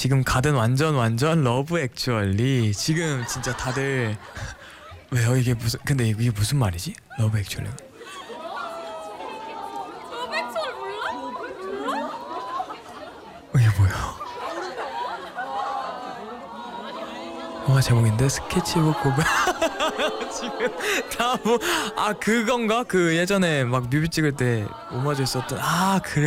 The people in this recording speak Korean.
지금 가든 완전 러브 액츄얼리. 지금 진짜 다들 왜요? 이게 무슨, 근데 이게 무슨 말이지? 러브 액츄얼리. 백설 몰라? 몰라? 이게 뭐야? 영화 제목인데 스케치북 고백. 지금 다 뭐, 아 그건가? 그 예전에 막 뮤비 찍을 때 오마주 했었던, 아 그래.